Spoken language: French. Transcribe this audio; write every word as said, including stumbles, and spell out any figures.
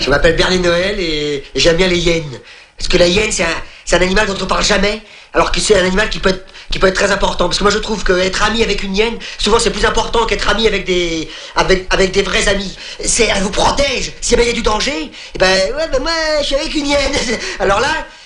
Je m'appelle Bernie Noël et, et j'aime bien les hyènes. Parce que la hyène, c'est un, c'est un animal dont on parle jamais, alors que c'est un animal qui peut être, qui peut être très important. Parce que moi, je trouve qu'être ami avec une hyène, souvent, c'est plus important qu'être ami avec des, avec, avec des vrais amis. C'est, elle vous protège. Si jamais il y a du danger, eh ben, ouais, ben moi, je suis avec une hyène. Alors là,